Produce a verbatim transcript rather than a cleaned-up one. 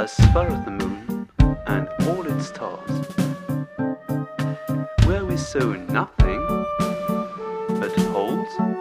as far as the moon and all its stars, where we saw nothing but holes